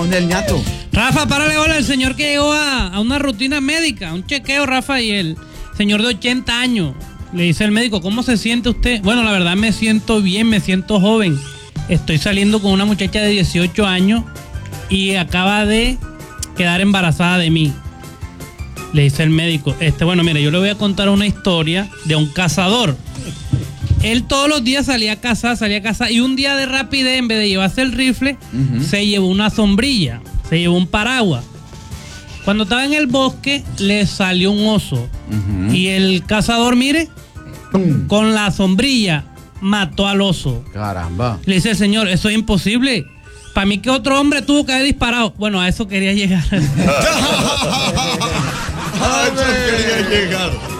donde el ñato. Rafa, párale, hola, el señor que llegó a una rutina médica, un chequeo, Rafa, y el señor de 80 años. Le dice el médico, ¿cómo se siente usted? Bueno, la verdad me siento bien, me siento joven. Estoy saliendo con una muchacha de 18 años y acaba de quedar embarazada de mí. Le dice el médico, bueno, mire, yo le voy a contar una historia de un cazador. Él todos los días salía a cazar y un día de rapidez, en vez de llevarse el rifle, se llevó una sombrilla, se llevó un paraguas. Cuando estaba en el bosque, le salió un oso. Y el cazador, mire, con la sombrilla, mató al oso. Caramba. Le dice el señor, eso es imposible. Para mí que otro hombre tuvo que haber disparado. Bueno, a eso quería llegar. A eso quería llegar.